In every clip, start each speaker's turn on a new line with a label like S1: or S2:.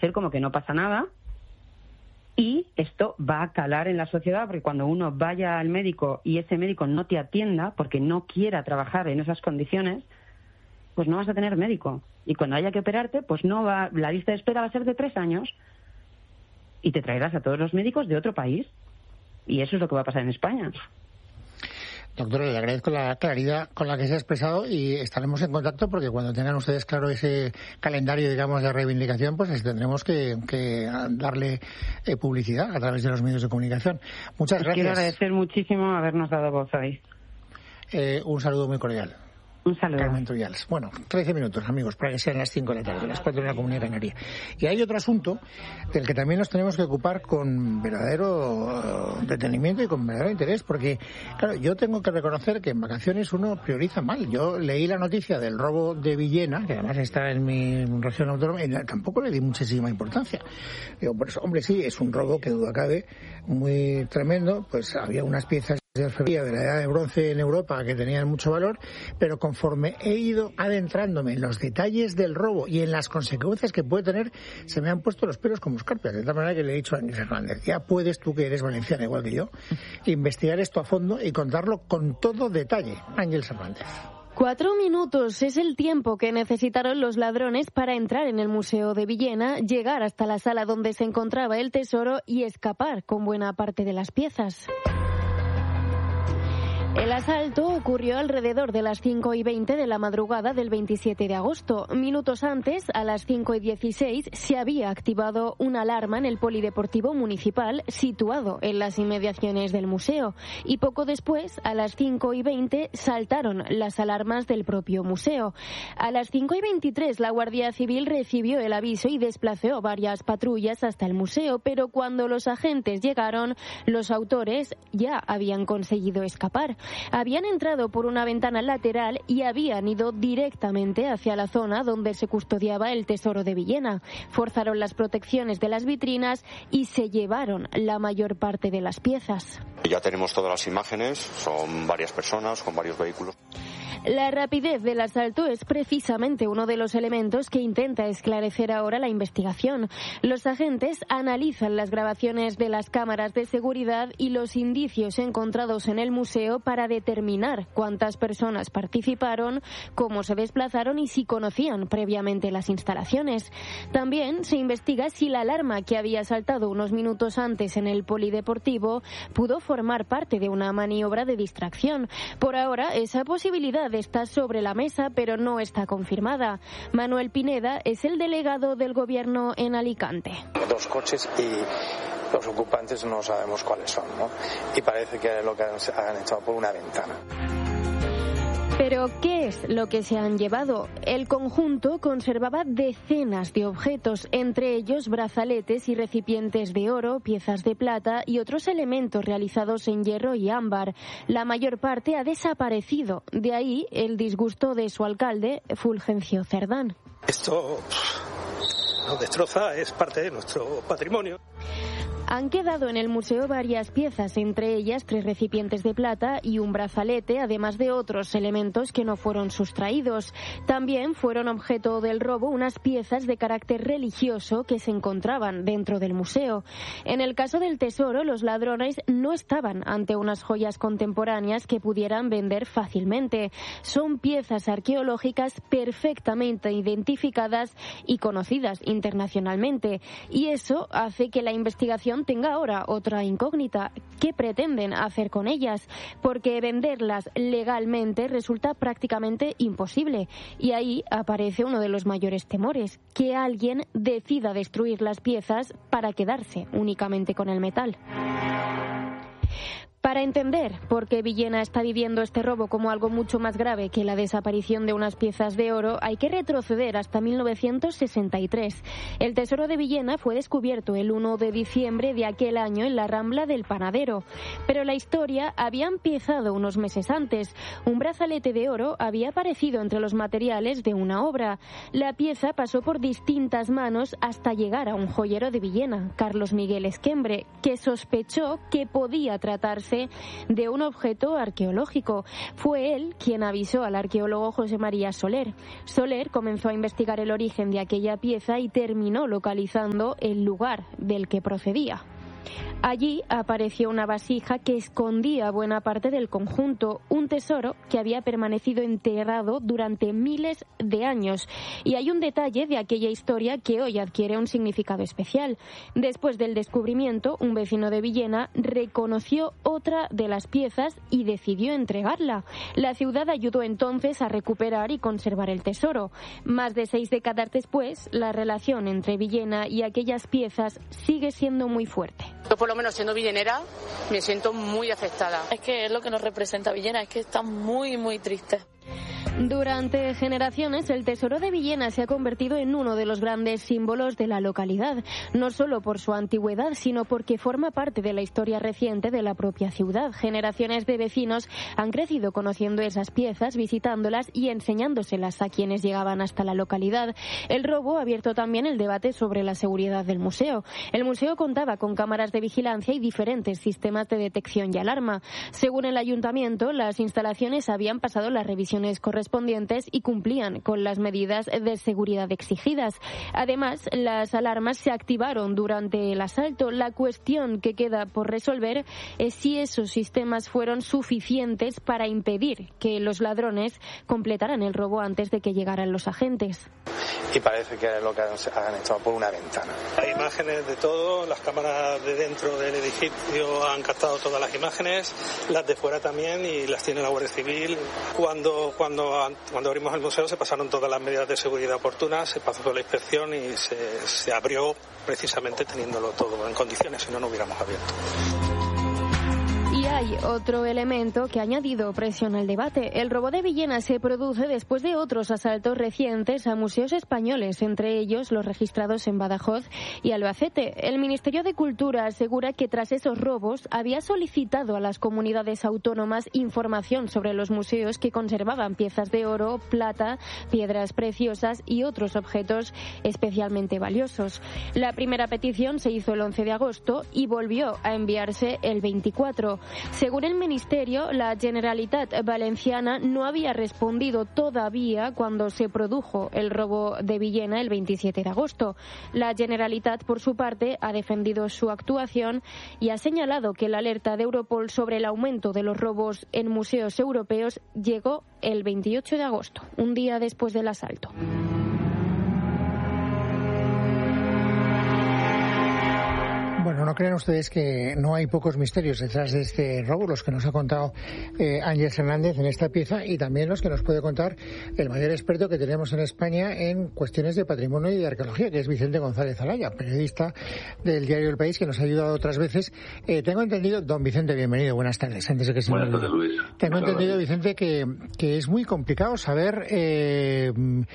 S1: hacer como que no pasa nada. Y esto va a calar en la sociedad, porque cuando uno vaya al médico y ese médico no te atienda porque no quiera trabajar en esas condiciones, pues no vas a tener médico. Y cuando haya que operarte, pues la lista de espera va a ser de 3 años y te traerás a todos los médicos de otro país. Y eso es lo que va a pasar en España.
S2: Doctora, le agradezco la claridad con la que se ha expresado y estaremos en contacto porque cuando tengan ustedes claro ese calendario, digamos, de reivindicación, pues tendremos que darle publicidad a través de los medios de comunicación. Muchas gracias.
S1: Quiero agradecer muchísimo habernos dado voz hoy.
S2: Un saludo muy cordial.
S1: Un saludo.
S2: Carmen Trullals. Bueno, 13 minutos, amigos, para que sean las 5 de la tarde, las 4 de la Comunidad Canaria. Y hay otro asunto del que también nos tenemos que ocupar con verdadero detenimiento y con verdadero interés, porque, claro, yo tengo que reconocer que en vacaciones uno prioriza mal. Yo leí la noticia del robo de Villena, que además está en mi región autónoma, y tampoco le di muchísima importancia. Digo, pues, hombre, sí, es un robo que duda cabe, muy tremendo, pues había unas piezas de orfebrería de la Edad de Bronce en Europa que tenían mucho valor, pero conforme he ido adentrándome en los detalles del robo y en las consecuencias que puede tener, se me han puesto los pelos como escarpias. De tal manera que le he dicho a Ángel Hernández, ya puedes tú, que eres valenciana igual que yo, investigar esto a fondo y contarlo con todo detalle. Ángel Hernández.
S3: 4 minutos es el tiempo que necesitaron los ladrones para entrar en el Museo de Villena, llegar hasta la sala donde se encontraba el tesoro y escapar con buena parte de las piezas. El asalto ocurrió alrededor de las 5:20 de la madrugada del 27 de agosto. Minutos antes, a las 5:16, se había activado una alarma en el polideportivo municipal situado en las inmediaciones del museo. Y poco después, a las 5:20, saltaron las alarmas del propio museo. A las 5:23, la Guardia Civil recibió el aviso y desplazó varias patrullas hasta el museo, pero cuando los agentes llegaron, los autores ya habían conseguido escapar. Habían entrado por una ventana lateral y habían ido directamente hacia la zona donde se custodiaba el tesoro de Villena. Forzaron las protecciones de las vitrinas y se llevaron la mayor parte de las piezas.
S4: Ya tenemos todas las imágenes, son varias personas con varios vehículos.
S3: La rapidez del asalto es precisamente uno de los elementos que intenta esclarecer ahora la investigación. Los agentes analizan las grabaciones de las cámaras de seguridad y los indicios encontrados en el museo para determinar cuántas personas participaron, cómo se desplazaron y si conocían previamente las instalaciones. También se investiga si la alarma que había saltado unos minutos antes en el polideportivo pudo formar parte de una maniobra de distracción. Por ahora, esa posibilidad está sobre la mesa, pero no está confirmada. Manuel Pineda es el delegado del gobierno en Alicante.
S5: 2 coches y los ocupantes no sabemos cuáles son, ¿no? Y parece que lo que han echado por una ventana.
S3: Pero, ¿qué es lo que se han llevado? El conjunto conservaba decenas de objetos, entre ellos brazaletes y recipientes de oro, piezas de plata y otros elementos realizados en hierro y ámbar. La mayor parte ha desaparecido, de ahí el disgusto de su alcalde, Fulgencio Cerdán.
S6: Esto nos destroza, es parte de nuestro patrimonio.
S3: Han quedado en el museo varias piezas, entre ellas 3 recipientes de plata y un brazalete, además de otros elementos que no fueron sustraídos. También fueron objeto del robo unas piezas de carácter religioso que se encontraban dentro del museo. En el caso del tesoro, los ladrones no estaban ante unas joyas contemporáneas que pudieran vender fácilmente. Son piezas arqueológicas perfectamente identificadas y conocidas internacionalmente. Y eso hace que la investigación tenga ahora otra incógnita. ¿Qué pretenden hacer con ellas? Porque venderlas legalmente resulta prácticamente imposible. Y ahí aparece uno de los mayores temores, que alguien decida destruir las piezas para quedarse únicamente con el metal. Para entender por qué Villena está viviendo este robo como algo mucho más grave que la desaparición de unas piezas de oro, hay que retroceder hasta 1963. El tesoro de Villena fue descubierto el 1 de diciembre de aquel año en la Rambla del Panadero. Pero la historia había empezado unos meses antes. Un brazalete de oro había aparecido entre los materiales de una obra. La pieza pasó por distintas manos hasta llegar a un joyero de Villena, Carlos Miguel Esquembre, que sospechó que podía tratarse parte de un objeto arqueológico. Fue él quien avisó al arqueólogo José María Soler. Soler comenzó a investigar el origen de aquella pieza y terminó localizando el lugar del que procedía. Allí apareció una vasija que escondía buena parte del conjunto, un tesoro que había permanecido enterrado durante miles de años. Y hay un detalle de aquella historia que hoy adquiere un significado especial. Después del descubrimiento, un vecino de Villena reconoció otra de las piezas y decidió entregarla. La ciudad ayudó entonces a recuperar y conservar el tesoro. Más de 6 décadas después, la relación entre Villena y aquellas piezas sigue siendo muy fuerte.
S7: Yo, por lo menos siendo villenera, me siento muy afectada.
S8: Es que es lo que nos representa Villena, es que está muy, muy triste.
S3: Durante generaciones, el tesoro de Villena se ha convertido en uno de los grandes símbolos de la localidad, no solo por su antigüedad, sino porque forma parte de la historia reciente de la propia ciudad. Generaciones de vecinos han crecido conociendo esas piezas, visitándolas y enseñándoselas a quienes llegaban hasta la localidad. El robo ha abierto también el debate sobre la seguridad del museo. El museo contaba con cámaras de vigilancia y diferentes sistemas de detección y alarma. Según el ayuntamiento, las instalaciones habían pasado las revisiones correspondientes y cumplían con las medidas de seguridad exigidas. Además, las alarmas se activaron durante el asalto. La cuestión que queda por resolver es si esos sistemas fueron suficientes para impedir que los ladrones completaran el robo antes de que llegaran los agentes.
S5: Y parece que lo que han entrado por una ventana.
S6: Hay imágenes de todo, las cámaras de dentro del edificio han captado todas las imágenes, las de fuera también, y las tiene la Guardia Civil. Cuando abrimos el museo se pasaron todas las medidas de seguridad oportunas, se pasó la inspección y se abrió precisamente teniéndolo todo en condiciones, si no, no hubiéramos abierto.
S3: Y hay otro elemento que ha añadido presión al debate. El robo de Villena se produce después de otros asaltos recientes a museos españoles, entre ellos los registrados en Badajoz y Albacete. El Ministerio de Cultura asegura que tras esos robos había solicitado a las comunidades autónomas información sobre los museos que conservaban piezas de oro, plata, piedras preciosas y otros objetos especialmente valiosos. La primera petición se hizo el 11 de agosto y volvió a enviarse el 24. Según el Ministerio, la Generalitat Valenciana no había respondido todavía cuando se produjo el robo de Villena el 27 de agosto. La Generalitat, por su parte, ha defendido su actuación y ha señalado que la alerta de Europol sobre el aumento de los robos en museos europeos llegó el 28 de agosto, un día después del asalto.
S2: Bueno, no crean ustedes que no hay pocos misterios detrás de este robo, los que nos ha contado Ángeles Hernández en esta pieza, y también los que nos puede contar el mayor experto que tenemos en España en cuestiones de patrimonio y de arqueología, que es Vicente González Alaya, periodista del diario El País, que nos ha ayudado otras veces. Tengo entendido, don Vicente, bienvenido, buenas tardes. Antes de que se
S9: buenas tardes, Luis.
S2: Tengo entendido, Vicente, que es muy complicado saber en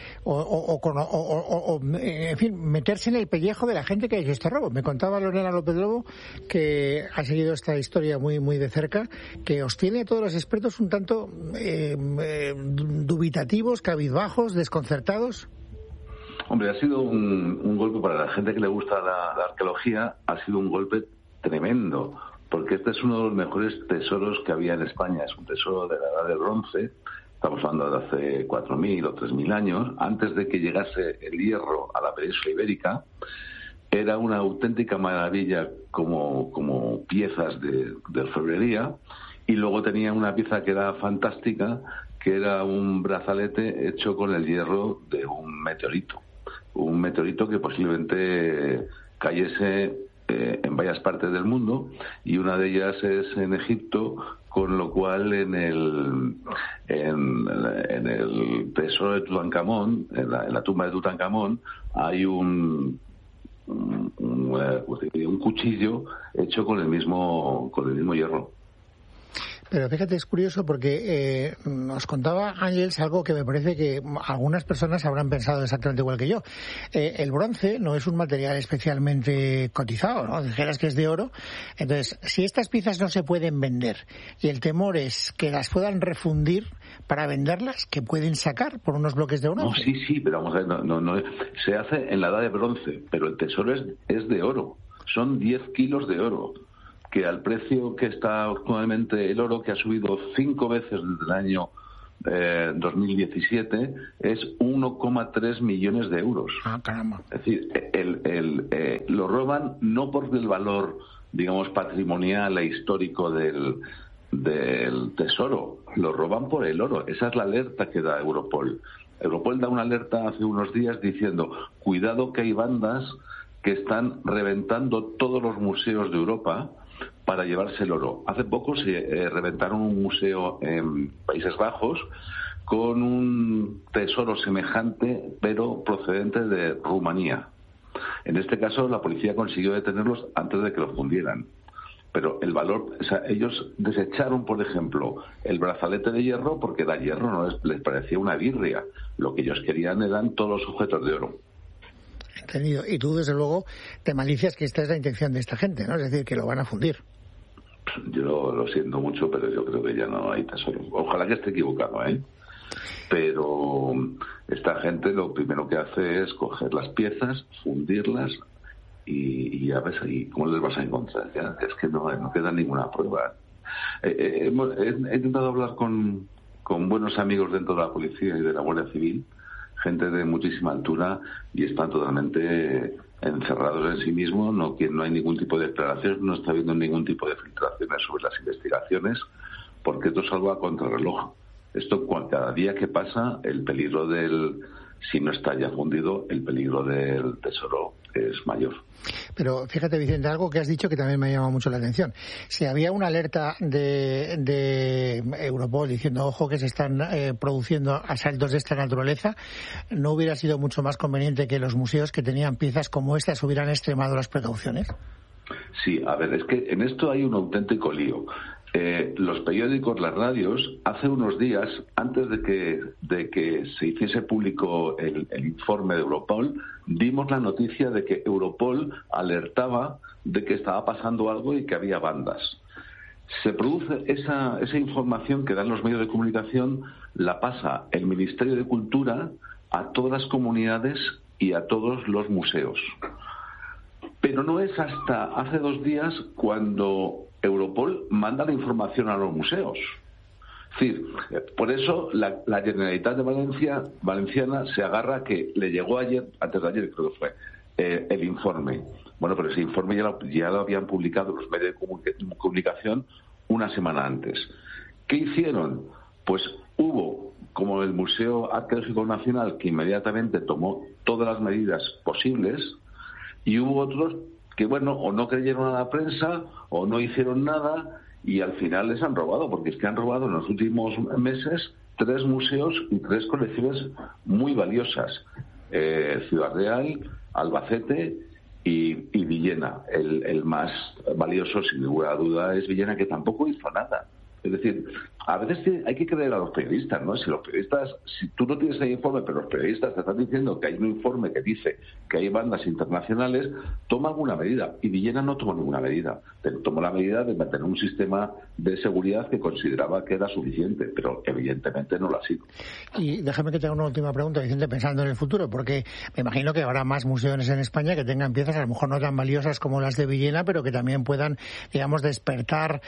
S2: fin, meterse en el pellejo de la gente que ha hecho este robo. Me contaba Lorena López Lobo, que ha seguido esta historia muy de cerca, que os tiene a todos los expertos un tanto dubitativos, cabizbajos, desconcertados.
S9: Hombre, ha sido un golpe para la gente que le gusta la arqueología, ha sido un golpe tremendo, porque este es uno de los mejores tesoros que había en España. Es un tesoro de la Edad del Bronce, estamos hablando de hace 4.000 o 3.000 años, antes de que llegase el hierro a la península ibérica. Era una auténtica maravilla como piezas de orfebrería, y luego tenía una pieza que era fantástica, que era un brazalete hecho con el hierro de un meteorito que posiblemente cayese en varias partes del mundo, y una de ellas es en Egipto, con lo cual en el tesoro de Tutankamón, en la tumba de Tutankamón, hay un cuchillo hecho con el mismo hierro.
S2: Pero fíjate, es curioso porque nos contaba Ángeles algo que me parece que algunas personas habrán pensado exactamente igual que yo. El bronce no es un material especialmente cotizado, ¿no? Dijeras que es de oro. Entonces, si estas piezas no se pueden vender y el temor es que las puedan refundir para venderlas, ¿qué pueden sacar por unos bloques de oro?
S9: No, sí, pero vamos a ver, no se hace en la edad de bronce, pero el tesoro es de oro. Son 10 kilos de oro. que al precio que está actualmente el oro, que ha subido 5 veces desde el año 2017, es 1,3 millones de euros.
S2: Ah, caramba.
S9: Es decir, lo roban no por el valor, digamos, patrimonial e histórico del tesoro, lo roban por el oro. Esa es la alerta que da Europol. Europol da una alerta hace unos días diciendo: cuidado que hay bandas que están reventando todos los museos de Europa para llevarse el oro. Hace poco se reventaron un museo en Países Bajos con un tesoro semejante, pero procedente de Rumanía. En este caso, la policía consiguió detenerlos antes de que lo fundieran. Pero el valor, o sea, ellos desecharon, por ejemplo, el brazalete de hierro porque da hierro, no les parecía una birria. Lo que ellos querían eran todos los objetos de oro.
S2: Entendido. Y tú, desde luego, te malicias que esta es la intención de esta gente, ¿no? Es decir, que lo van a fundir.
S9: Yo lo siento mucho, pero yo creo que ya no hay tesoro. Ojalá que esté equivocado, ¿eh? Pero esta gente lo primero que hace es coger las piezas, fundirlas y ya ves ahí cómo les vas a encontrar. Ya, es que no queda ninguna prueba. He intentado hablar con buenos amigos dentro de la policía y de la Guardia Civil, gente de muchísima altura, y están totalmente encerrados en sí mismos. No hay ningún tipo de declaración, no está habiendo ningún tipo de filtraciones sobre las investigaciones, porque esto es algo a contrarreloj. Esto, cada día que pasa, el peligro si no está ya fundido, el peligro del tesoro es mayor.
S2: Pero fíjate, Vicente, algo que has dicho que también me ha llamado mucho la atención. Si había una alerta de Europol diciendo, ojo, que se están produciendo asaltos de esta naturaleza, ¿no hubiera sido mucho más conveniente que los museos que tenían piezas como estas hubieran extremado las precauciones?
S9: Sí, a ver, es que en esto hay un auténtico lío. Los periódicos, las radios, hace unos días, antes de que se hiciese público el informe de Europol, dimos la noticia de que Europol alertaba de que estaba pasando algo y que había bandas. Se produce esa información que dan los medios de comunicación, la pasa el Ministerio de Cultura a todas las comunidades y a todos los museos. Pero no es hasta hace 2 días cuando Europol manda la información a los museos. Es decir, por eso la Generalitat de Valenciana se agarra a que le llegó antes de ayer creo que fue, el informe. Bueno, pero ese informe ya lo habían publicado los medios de comunicación una semana antes. ¿Qué hicieron? Pues hubo, como el Museo Arqueológico Nacional, que inmediatamente tomó todas las medidas posibles, y hubo otros que, bueno, o no creyeron a la prensa o no hicieron nada, y al final les han robado, porque es que han robado en los últimos meses 3 museos y 3 colecciones muy valiosas. Ciudad Real, Albacete y Villena. El más valioso, sin ninguna duda, es Villena, que tampoco hizo nada. Es decir, a veces hay que creer a los periodistas, ¿no? Si tú no tienes el informe, pero los periodistas te están diciendo que hay un informe que dice que hay bandas internacionales, toma alguna medida. Y Villena no tomó ninguna medida. Tomó la medida de mantener un sistema de seguridad que consideraba que era suficiente, pero evidentemente no lo ha sido.
S2: Y déjame que te haga una última pregunta, Vicente, pensando en el futuro, porque me imagino que habrá más museos en España que tengan piezas a lo mejor no tan valiosas como las de Villena, pero que también puedan, digamos, despertar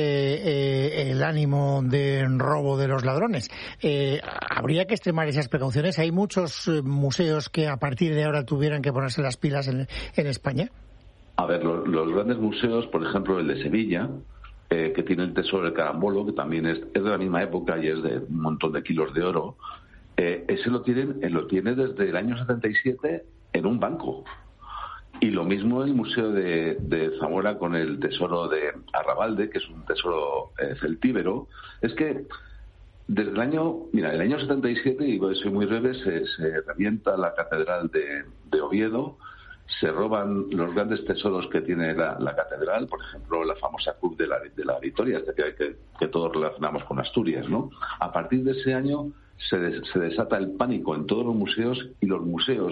S2: el ánimo de robo de los ladrones. ¿Habría que extremar esas precauciones? ¿Hay muchos museos que a partir de ahora tuvieran que ponerse las pilas en España?
S9: A ver, los grandes museos, por ejemplo el de Sevilla, que tiene el tesoro del Carambolo, que también es de la misma época y es de un montón de kilos de oro, ese lo tiene desde el año 77 en un banco. Y lo mismo el Museo de Zamora con el tesoro de Arrabalde, que es un tesoro celtíbero. Es que desde el año 77, y soy muy breve, se revienta la catedral de Oviedo, se roban los grandes tesoros que tiene la catedral, por ejemplo, la famosa cruz de la Victoria, que todos relacionamos con Asturias, ¿no? A partir de ese año se desata el pánico en todos los museos, y los museos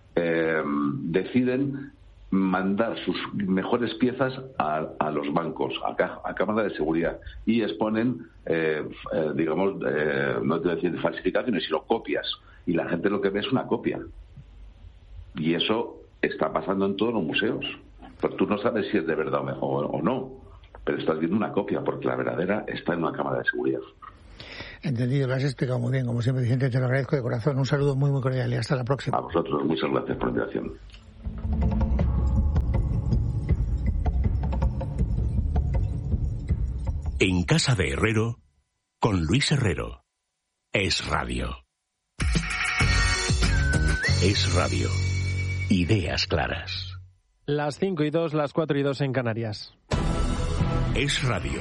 S9: deciden mandar sus mejores piezas a los bancos, a cámaras de seguridad, y exponen, no te voy a decir falsificaciones, sino copias, y la gente lo que ve es una copia. Y eso está pasando en todos los museos, pero tú no sabes si es de verdad o no. pero estás viendo una copia, porque la verdadera está en una cámara de seguridad.
S2: Entendido, lo has explicado muy bien, como siempre, Vicente, te lo agradezco de corazón. Un saludo muy, muy cordial y hasta la próxima.
S9: A vosotros, muchas gracias por la invitación.
S10: En Casa de Herrero, con Luis Herrero. Es Radio. Es Radio. Ideas claras.
S11: Las 5:02, las 4:02 en Canarias.
S10: Es Radio.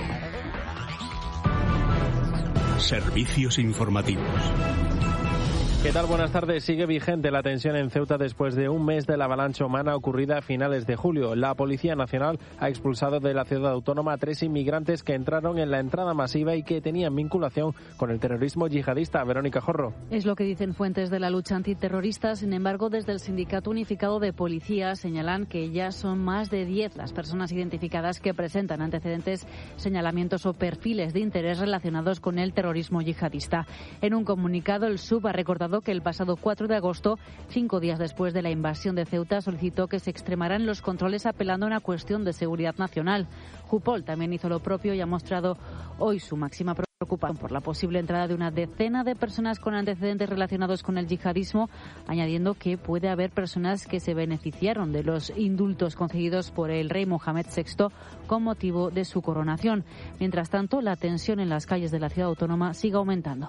S10: Servicios informativos.
S11: ¿Qué tal? Buenas tardes. Sigue vigente la tensión en Ceuta después de un mes de la avalancha humana ocurrida a finales de julio. La Policía Nacional ha expulsado de la ciudad autónoma a 3 inmigrantes que entraron en la entrada masiva y que tenían vinculación con el terrorismo yihadista. Verónica Jorro.
S12: Es lo que dicen fuentes de la lucha antiterrorista. Sin embargo, desde el Sindicato Unificado de Policía señalan que ya son más de 10 las personas identificadas que presentan antecedentes, señalamientos o perfiles de interés relacionados con el terrorismo yihadista. En un comunicado, el SUB ha recordado que el pasado 4 de agosto, 5 días después de la invasión de Ceuta, solicitó que se extremaran los controles apelando a una cuestión de seguridad nacional. Jupol también hizo lo propio y ha mostrado hoy su máxima preocupación por la posible entrada de una decena de personas con antecedentes relacionados con el yihadismo, añadiendo que puede haber personas que se beneficiaron de los indultos concedidos por el rey Mohamed VI con motivo de su coronación. Mientras tanto, la tensión en las calles de la ciudad autónoma sigue aumentando.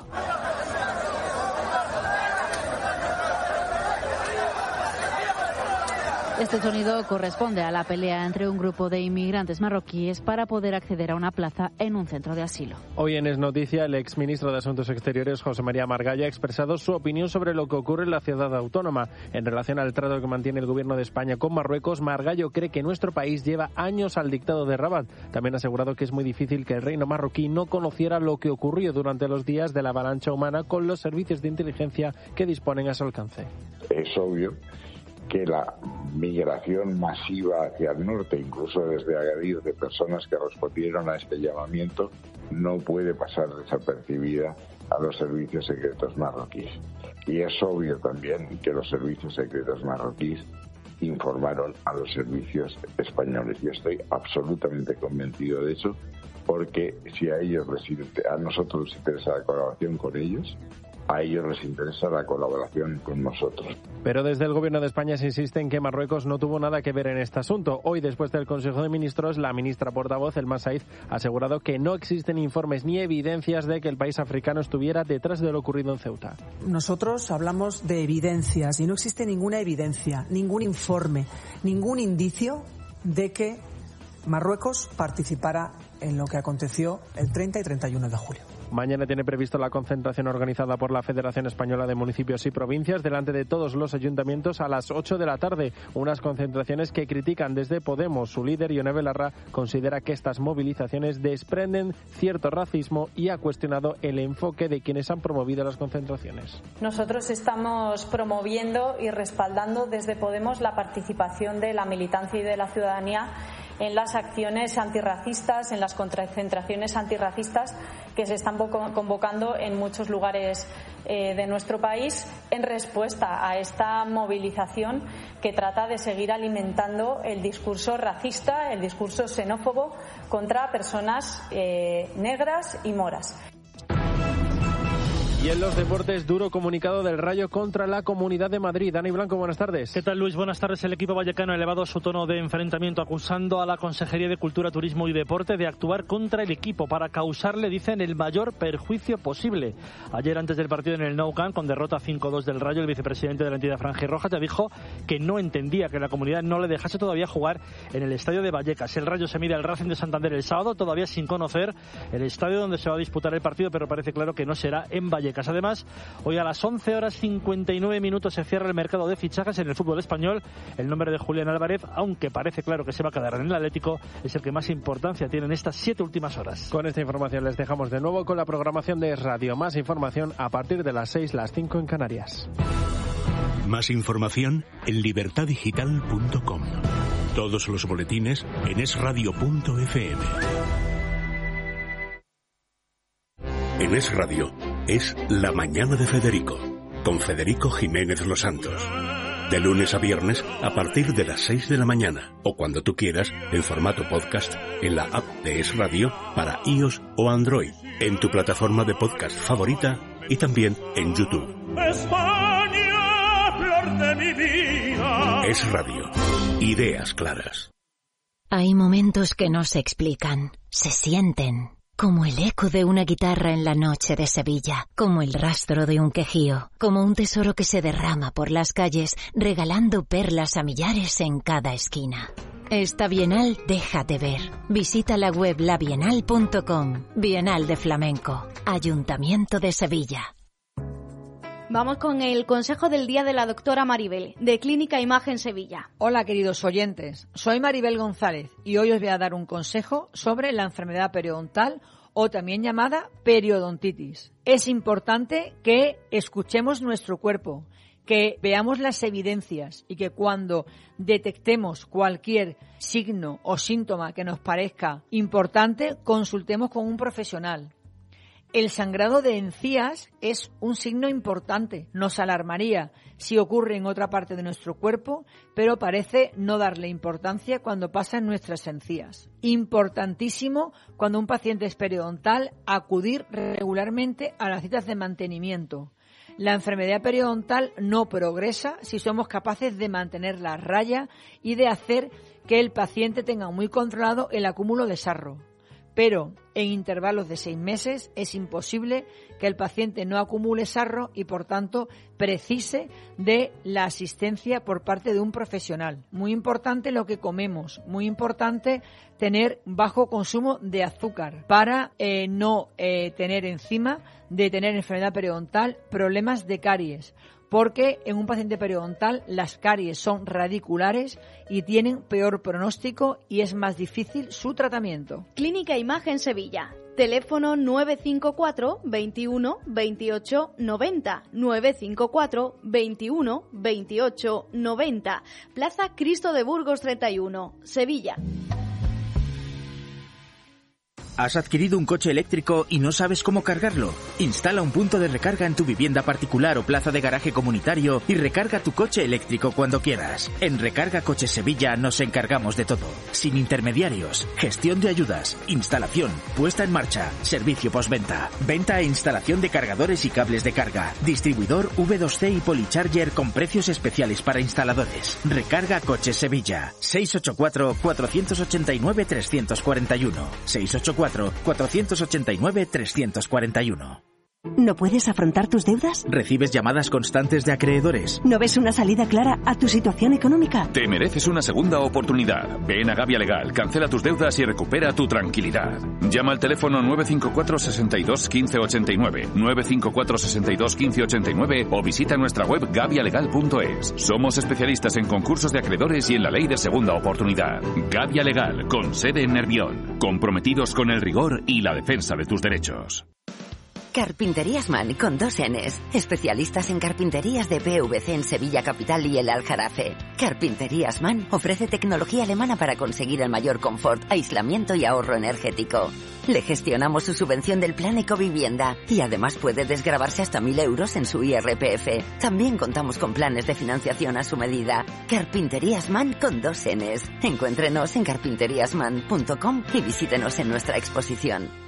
S12: Este sonido corresponde a la pelea entre un grupo de inmigrantes marroquíes para poder acceder a una plaza en un centro de asilo.
S11: Hoy en Es Noticia, el exministro de Asuntos Exteriores, José María Margallo, ha expresado su opinión sobre lo que ocurre en la ciudad autónoma. En relación al trato que mantiene el gobierno de España con Marruecos, Margallo cree que nuestro país lleva años al dictado de Rabat. También ha asegurado que es muy difícil que el reino marroquí no conociera lo que ocurrió durante los días de la avalancha humana con los servicios de inteligencia que disponen a su alcance.
S13: Es obvio que la migración masiva hacia el norte, incluso desde Agadir, de personas que respondieron a este llamamiento, no puede pasar desapercibida a los servicios secretos marroquíes. Y es obvio también que los servicios secretos marroquíes informaron a los servicios españoles. Yo estoy absolutamente convencido de eso, porque si a nosotros les interesa la colaboración con ellos, a ellos les interesa la colaboración con nosotros.
S11: Pero desde el Gobierno de España se insiste en que Marruecos no tuvo nada que ver en este asunto. Hoy, después del Consejo de Ministros, la ministra portavoz, Elma Said, ha asegurado que no existen informes ni evidencias de que el país africano estuviera detrás de lo ocurrido en Ceuta.
S14: Nosotros hablamos de evidencias y no existe ninguna evidencia, ningún informe, ningún indicio de que Marruecos participara en lo que aconteció el 30 y 31 de julio.
S11: Mañana tiene previsto la concentración organizada por la Federación Española de Municipios y Provincias delante de todos los ayuntamientos a las 8 de la tarde. Unas concentraciones que critican desde Podemos. Su líder, Ione Belarra, considera que estas movilizaciones desprenden cierto racismo y ha cuestionado el enfoque de quienes han promovido las concentraciones.
S15: Nosotros estamos promoviendo y respaldando desde Podemos la participación de la militancia y de la ciudadanía en las acciones antirracistas, en las concentraciones antirracistas que se están convocando en muchos lugares de nuestro país en respuesta a esta movilización que trata de seguir alimentando el discurso racista, el discurso xenófobo contra personas negras y moras.
S11: Y en los deportes, duro comunicado del Rayo contra la Comunidad de Madrid. Dani Blanco, buenas tardes.
S16: ¿Qué tal, Luis? Buenas tardes. El equipo vallecano ha elevado su tono de enfrentamiento acusando a la Consejería de Cultura, Turismo y Deporte de actuar contra el equipo para causarle, dicen, el mayor perjuicio posible. Ayer, antes del partido en el Nou Camp, con derrota 5-2 del Rayo, el vicepresidente de la entidad franjirroja ya dijo que no entendía que la comunidad no le dejase todavía jugar en el estadio de Vallecas. El Rayo se mide al Racing de Santander el sábado, todavía sin conocer el estadio donde se va a disputar el partido, pero parece claro que no será en Vallecas. Además, hoy a las 11:59 se cierra el mercado de fichajes en el fútbol español. El nombre de Julián Álvarez, aunque parece claro que se va a quedar en el Atlético, es el que más importancia tiene en estas 7 últimas horas.
S11: Con esta información les dejamos de nuevo con la programación de Radio. Más información a partir de las 6, las 5 en Canarias.
S10: Más información en libertadigital.com. Todos los boletines en esradio.fm. En Es Radio es La Mañana de Federico, con Federico Jiménez Los Santos. De lunes a viernes a partir de las 6 de la mañana o cuando tú quieras en formato podcast en la app de Es Radio para iOS o Android, en tu plataforma de podcast favorita y también en YouTube.
S17: España, flor de mi vida.
S10: Es Radio. Ideas claras.
S18: Hay momentos que no se explican, se sienten. Como el eco de una guitarra en la noche de Sevilla, como el rastro de un quejío, como un tesoro que se derrama por las calles, regalando perlas a millares en cada esquina. Esta Bienal déjate ver. Visita la web labienal.com. Bienal de Flamenco. Ayuntamiento de Sevilla.
S19: Vamos con el consejo del día de la doctora Maribel, de Clínica Imagen Sevilla.
S20: Hola, queridos oyentes. Soy Maribel González y hoy os voy a dar un consejo sobre la enfermedad periodontal o también llamada periodontitis. Es importante que escuchemos nuestro cuerpo, que veamos las evidencias y que cuando detectemos cualquier signo o síntoma que nos parezca importante, consultemos con un profesional. El sangrado de encías es un signo importante. Nos alarmaría si ocurre en otra parte de nuestro cuerpo, pero parece no darle importancia cuando pasa en nuestras encías. Importantísimo cuando un paciente es periodontal acudir regularmente a las citas de mantenimiento. La enfermedad periodontal no progresa si somos capaces de mantener la raya y de hacer que el paciente tenga muy controlado el acúmulo de sarro. Pero en intervalos de 6 meses es imposible que el paciente no acumule sarro y, por tanto, precise de la asistencia por parte de un profesional. Muy importante lo que comemos, muy importante tener bajo consumo de azúcar para no tener encima de tener enfermedad periodontal problemas de caries. Porque en un paciente periodontal las caries son radiculares y tienen peor pronóstico y es más difícil su tratamiento.
S19: Clínica Imagen Sevilla. Teléfono 954 21 28 90. 954 21 28 90. Plaza Cristo de Burgos 31, Sevilla.
S21: ¿Has adquirido un coche eléctrico y no sabes cómo cargarlo? Instala un punto de recarga en tu vivienda particular o plaza de garaje comunitario y recarga tu coche eléctrico cuando quieras. En Recarga Coches Sevilla nos encargamos de todo. Sin intermediarios, gestión de ayudas, instalación, puesta en marcha, servicio postventa, venta e instalación de cargadores y cables de carga, distribuidor V2C y Policharger con precios especiales para instaladores. Recarga Coches Sevilla. 684 489 341. 684 489 341.
S22: ¿No puedes afrontar tus deudas?
S21: ¿Recibes llamadas constantes de acreedores?
S22: ¿No ves una salida clara a tu situación económica?
S23: Te mereces una segunda oportunidad. Ven a Gavia Legal, cancela tus deudas y recupera tu tranquilidad. Llama al teléfono 954 62 15 89, 954 62 15 89 o visita nuestra web gavialegal.es. Somos especialistas en concursos de acreedores y en la ley de segunda oportunidad. Gavia Legal, con sede en Nervión. Comprometidos con el rigor y la defensa de tus derechos.
S24: Carpinterías Man, con 2 Ns. Especialistas en carpinterías de PVC en Sevilla Capital y el Aljarafe. Carpinterías Man ofrece tecnología alemana para conseguir el mayor confort, aislamiento y ahorro energético. Le gestionamos su subvención del Plan Ecovivienda y además puede desgravarse hasta 1.000 euros en su IRPF. También contamos con planes de financiación a su medida. Carpinterías Man, con 2 Ns. Encuéntrenos en carpinteriasman.com y visítenos en nuestra exposición.